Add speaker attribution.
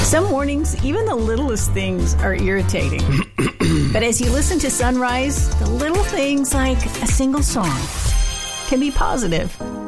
Speaker 1: Some mornings, even the littlest things are irritating. But as you listen to Sunrise, the little things like a single song can be positive.